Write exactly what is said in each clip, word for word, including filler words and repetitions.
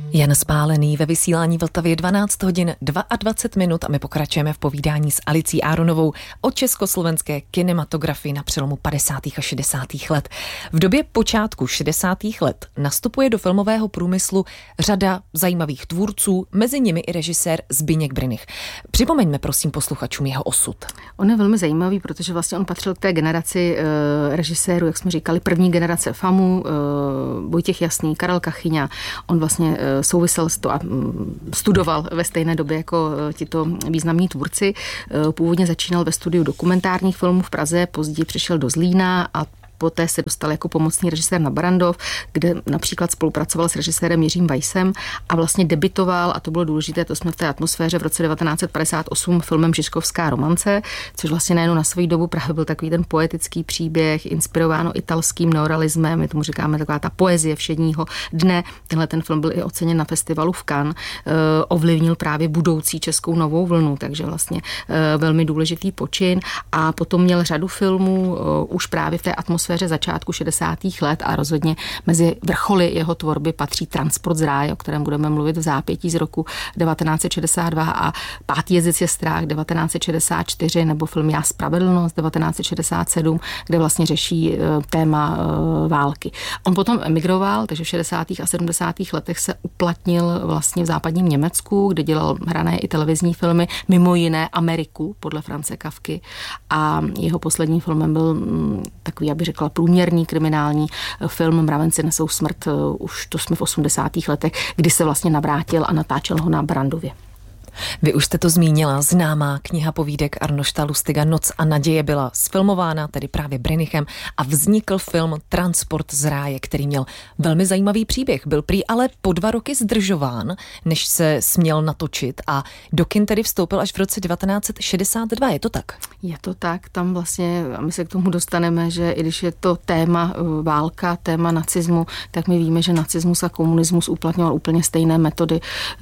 Jan Spálený ve vysílání Vltavy dvanáct hodin dvacet dva minut a my pokračujeme v povídání s Alicí Áronovou o československé kinematografii na přelomu padesátých a šedesátých let. V době počátku šedesátých let nastupuje do filmového průmyslu řada zajímavých tvůrců, mezi nimi i režisér Zbyněk Brynych. Připomeňme prosím posluchačům jeho osud. On je velmi zajímavý, protože vlastně on patřil k té generaci e, režisérů, jak jsme říkali, první generace FAMu, e, Vojtěch Jasný, Karel Kachyňa. On vlastně e, souvisel s to a studoval ve stejné době jako tito významní tvůrci. Původně začínal ve studiu dokumentárních filmů v Praze, později přešel do Zlína a poté se dostal jako pomocný režisér na Barrandov, kde například spolupracoval s režisérem Jiřím Weissem a vlastně debitoval, a to bylo důležité, to jsme v té atmosféře v roce devatenáct set padesát osm filmem Žižkovská romance, což vlastně nejenom na svou dobu právě byl takový ten poetický příběh, inspirováno italským neorealismem, my tomu říkáme taková ta poezie všedního dne. Tenhle ten film byl i oceněn na festivalu v Cannes, ovlivnil právě budoucí českou novou vlnu, takže vlastně velmi důležitý počin a potom měl řadu filmů už právě v té atmosféře začátku šedesátých let a rozhodně mezi vrcholy jeho tvorby patří Transport z ráje, o kterém budeme mluvit v zápětí z roku devatenáct set šedesát dva a Pátý jezdec je strach devatenáct set šedesát čtyři nebo film Já spravedlnost devatenáct set šedesát sedm, kde vlastně řeší téma války. On potom emigroval, takže v šedesátých a sedmdesátých letech se uplatnil vlastně v západním Německu, kde dělal hrané i televizní filmy, mimo jiné Ameriku podle France Kafky a jeho posledním filmem byl takový, aby řekla, průměrný kriminální film Mravenci nesou smrt, už to jsme v osmdesátých letech, kdy se vlastně navrátil a natáčel ho na Barrandově. Vy už jste to zmínila, známá kniha povídek Arnošta Lustiga Noc a naděje byla sfilmována tedy právě Brynichem a vznikl film Transport z ráje, který měl velmi zajímavý příběh. Byl prý ale po dva roky zdržován, než se směl natočit a do kin tedy vstoupil až v roce devatenáct set šedesát dva. Je to tak? Je to tak, tam vlastně, a my se k tomu dostaneme, že i když je to téma válka, téma nacismu, tak my víme, že nacismus a komunismus uplatňoval úplně stejné metody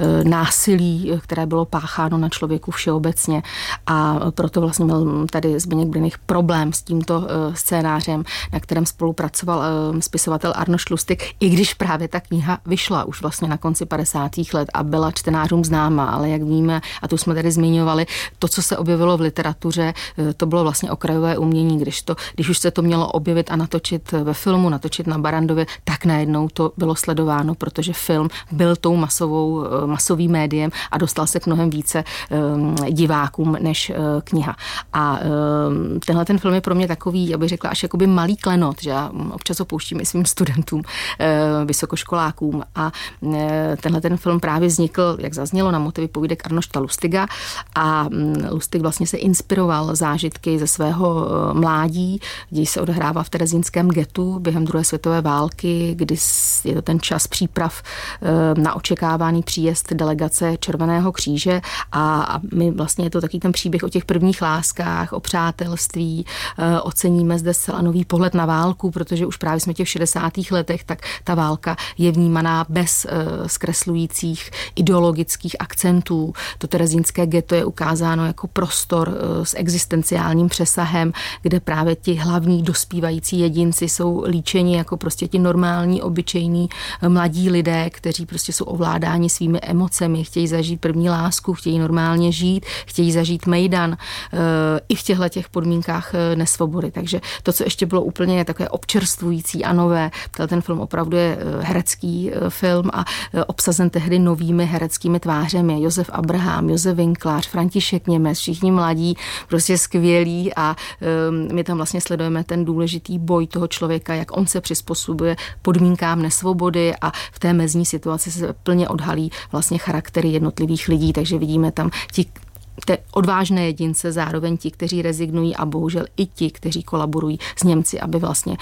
násilí, které bylo pácháno na člověku všeobecně a proto vlastně měl tady Zbyněk Brynych problém s tímto scénářem, na kterém spolupracoval spisovatel Arnošt Lustig, i když právě ta kniha vyšla už vlastně na konci padesátých let a byla čtenářům známa, ale jak víme, a tu jsme tady zmiňovali, to, co se objevilo v literatuře, to bylo vlastně okrajové umění, když, to, když už se to mělo objevit a natočit ve filmu, natočit na Barrandově, tak najednou to bylo sledováno, protože film byl tou masovou, masovým médiem a dostal se k mnohem více um, divákům než uh, kniha. A um, tenhle ten film je pro mě takový, abych řekla, až jakoby malý klenot, že já občas ho pouštím i svým studentům, uh, vysokoškolákům a uh, tenhle ten film právě vznikl, jak zaznělo, na motivy povídek Arnošta Lustiga a um, Lustig vlastně se inspiroval zážitky ze svého uh, mládí, kdy se odehrává v terezínském getu během druhé světové války, kdy je to ten čas příprav uh, na očekávaný příjezd delegace Červeného kříže a, a my vlastně je to taky ten příběh o těch prvních láskách, o přátelství, e, oceníme zde zcela nový pohled na válku, protože už právě jsme v těch šedesátých letech, tak ta válka je vnímaná bez e, zkreslujících ideologických akcentů. To terezínské ghetto je ukázáno jako prostor e, s existenciálním přesahem, kde právě ti hlavní dospívající jedinci jsou líčeni jako prostě ti normální, obyčejní e, mladí lidé, kteří prostě jsou ovládáni svými emocemi, chtějí zažít první lásku, chtějí normálně žít, chtějí zažít mejdan e, i v těchto těch podmínkách e, nesvobody. Takže to, co ještě bylo úplně takové občerstvující a nové, ten film opravdu je herecký e, film a e, obsazen tehdy novými hereckými tvářemi. Josef Abraham, Josef Winklář, František Němec, všichni mladí, prostě skvělí a e, my tam vlastně sledujeme ten důležitý boj toho člověka, jak on se přizpůsobuje podmínkám nesvobody a v té mezní situaci se plně odhalí vlastně charaktery jednotlivých lidí, takže vidíme tam ti te odvážné jedince, zároveň ti, kteří rezignují a bohužel i ti, kteří kolaborují s Němci, aby vlastně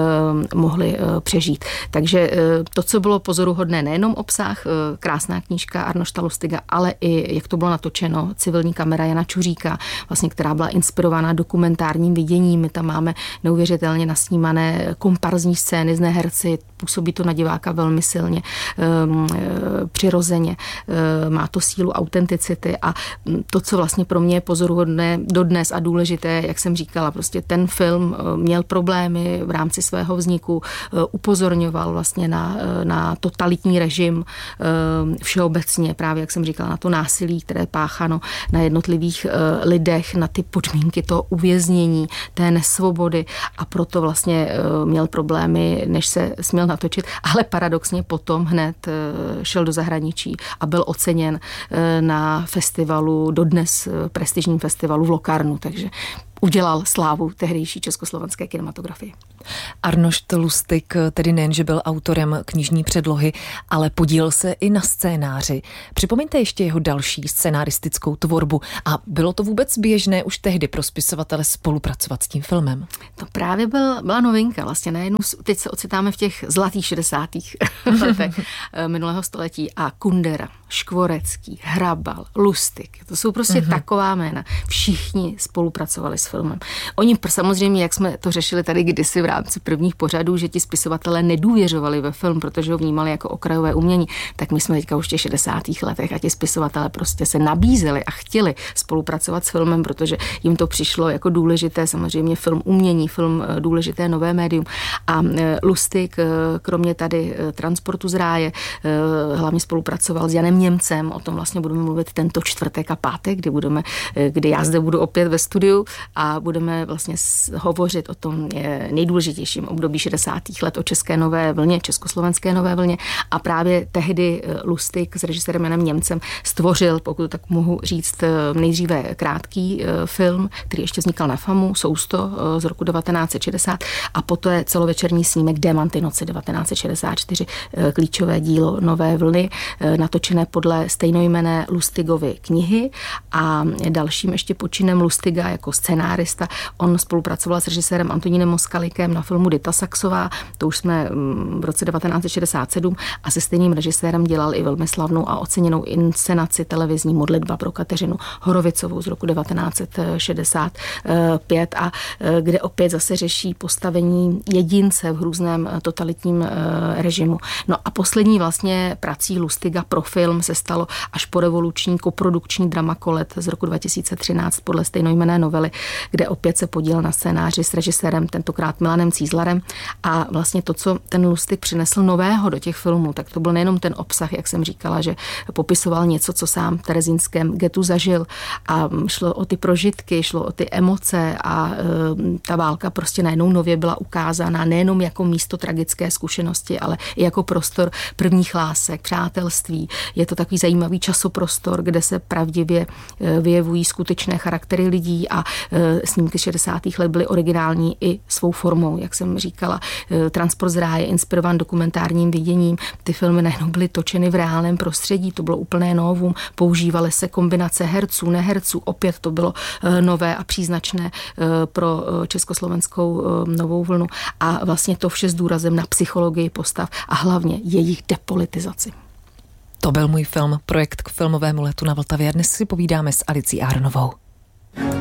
e, mohli e, přežít. Takže e, to, co bylo pozoruhodné, nejenom obsah, e, krásná knížka Arnošta Lustiga, ale i jak to bylo natočeno, civilní kamera Jana Čuříka, vlastně, která byla inspirována dokumentárním viděním. My tam máme neuvěřitelně nasnímané komparzní scény, zné herci, působí to na diváka velmi silně, přirozeně, má to sílu autenticity a to, co vlastně pro mě je pozoruhodné dodnes a důležité, jak jsem říkala, prostě ten film měl problémy v rámci svého vzniku, upozorňoval vlastně na, na totalitní režim všeobecně, právě jak jsem říkala, na to násilí, které je páchano na jednotlivých lidech, na ty podmínky toho uvěznění, té nesvobody a proto vlastně měl problémy, než se směl natočit, ale paradoxně potom hned šel do zahraničí a byl oceněn na festivalu, dodnes prestižním festivalu v Locarnu, takže udělal slávu tehdejší československé kinematografie. Arnošt Lustig tedy nejen, že byl autorem knižní předlohy, ale podílel se i na scénáři. Připomeňte ještě jeho další scenáristickou tvorbu a bylo to vůbec běžné už tehdy pro spisovatele spolupracovat s tím filmem? To právě byl, byla novinka. Vlastně najednou teď se ocitáme v těch zlatých šedesátých letech minulého století a Kundera, Škvorecký, Hrabal, Lustig. To jsou prostě uh-huh. taková jména. Všichni spolupracovali s filmem. Oni samozřejmě, jak jsme to řešili tady kdysi v rámci prvních pořadů, že ti spisovatelé nedůvěřovali ve film, protože ho vnímali jako okrajové umění, tak my jsme teďka už v těch šedesátých letech a ti spisovatelé prostě se nabízeli a chtěli spolupracovat s filmem, protože jim to přišlo jako důležité, samozřejmě film umění, film důležité nové médium. A Lustig, kromě tady Transportu z ráje, hlavně spolupracoval s Janem Němcem, o tom vlastně budeme mluvit tento čtvrtek a pátek, kdy budeme, kdy já zde budu opět ve studiu a budeme vlastně hovořit o tom nejdůležitějším období šedesátých let, o české nové vlně, československé nové vlně a právě tehdy Lustig s režisérem Janem Němcem stvořil, pokud tak mohu říct, nejdříve krátký film, který ještě vznikal na FAMu, Sousto z roku devatenáct set šedesát a poté celovečerní snímek Démanty noci devatenáct set šedesát čtyři, klíčové dílo nové vlny, natočené podle stejnojmenné Lustigovy knihy a dalším ještě počinem Lustiga jako scénárista. On spolupracoval s režisérem Antonínem Moskalikem na filmu Dita Saxová, to už jsme v roce devatenáct set šedesát sedm a se stejným režisérem dělal i velmi slavnou a oceněnou inscenaci televizní Modlitba pro Kateřinu Horovicovou z roku devatenáct set šedesát pět a kde opět zase řeší postavení jedince v hrůzném totalitním režimu. No a poslední vlastně prací Lustiga pro film se stalo až po revoluční koprodukční drama Kolet z roku dva tisíce třináct podle stejnojmenné novely, kde opět se podílel na scénáři s režisérem, tentokrát Milanem Cízlarem a vlastně to, co ten Lustig přinesl nového do těch filmů, tak to byl nejenom ten obsah, jak jsem říkala, že popisoval něco, co sám v terezínském getu zažil a šlo o ty prožitky, šlo o ty emoce a e, ta válka prostě najednou nově byla ukázána nejenom jako místo tragické zkušenosti, ale i jako prostor prvních lásek, přátelství. Je to takový zajímavý časoprostor, kde se pravdivě vyjevují skutečné charaktery lidí a snímky z šedesátých let byly originální i svou formou, jak jsem říkala. Transport z ráje inspirován dokumentárním viděním. Ty filmy najednou byly točeny v reálném prostředí, to bylo úplné novum. Používaly se kombinace herců, neherců, opět to bylo nové a příznačné pro československou novou vlnu a vlastně to vše s důrazem na psychologii postav a hlavně jejich depolitizaci. To byl můj film, projekt k filmovému letu na Vltavě. Dnes si povídáme s Alicí Aronovou.